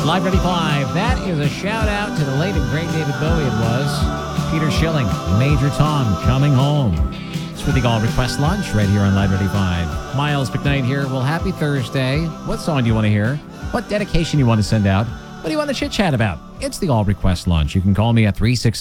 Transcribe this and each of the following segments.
Live 95. That is a shout out to the late and great David Bowie. It was Peter Schilling, Major Tom, Coming Home. It's for the All Request Lunch right here on Live 95. Miles McKnight here. Well, happy Thursday. What song do you want to hear? What dedication you want to send out? What do you want to chit-chat about? It's the All Request Lunch. You can call me at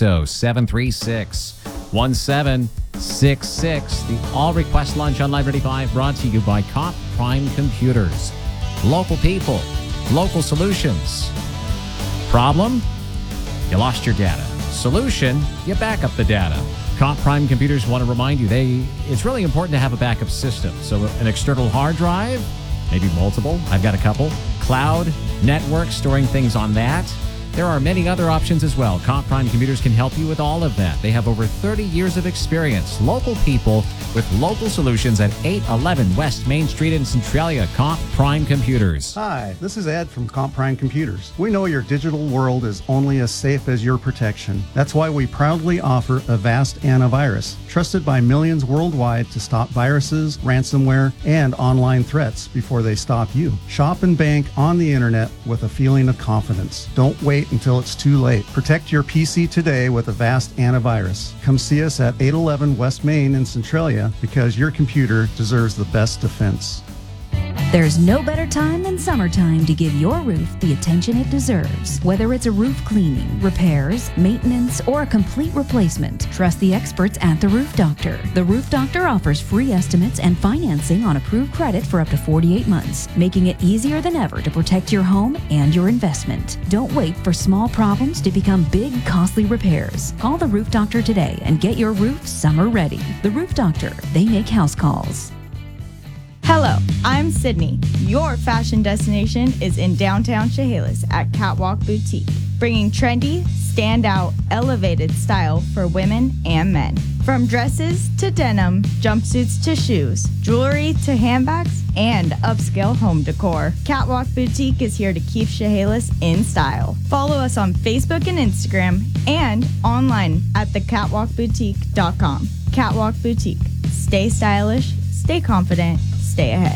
360-736-1766. The All Request Lunch on Live 95 brought to you by Comp Prime Computers. Local people, local solutions. Problem? You lost your data. Solution? You back up the data. Comp Prime Computers want to remind you it's really important to have a backup system. So an external hard drive, maybe multiple. I've got a couple. Cloud, network, storing things on that. There are many other options as well. Comp Prime Computers can help you with all of that. They have over 30 years of experience. Local people with local solutions at 811 West Main Street in Centralia. Comp Prime Computers. Hi, this is Ed from Comp Prime Computers. We know your digital world is only as safe as your protection. That's why we proudly offer Avast Antivirus, trusted by millions worldwide to stop viruses, ransomware, and online threats before they stop you. Shop and bank on the internet with a feeling of confidence. Don't wait until it's too late. Protect your PC today with Avast Antivirus. Come see us at 811 West Main in Centralia because your computer deserves the best defense. There's no better time than summertime to give your roof the attention it deserves. Whether it's a roof cleaning, repairs, maintenance, or a complete replacement, trust the experts at The Roof Doctor. The Roof Doctor offers free estimates and financing on approved credit for up to 48 months, making it easier than ever to protect your home and your investment. Don't wait for small problems to become big, costly repairs. Call The Roof Doctor today and get your roof summer ready. The Roof Doctor, they make house calls. Hello, I'm Sydney. Your fashion destination is in downtown Chehalis at Catwalk Boutique, bringing trendy, standout, elevated style for women and men. From dresses to denim, jumpsuits to shoes, jewelry to handbags, and upscale home decor, Catwalk Boutique is here to keep Chehalis in style. Follow us on Facebook and Instagram and online at thecatwalkboutique.com. Catwalk Boutique. Stay stylish, stay confident, stay ahead.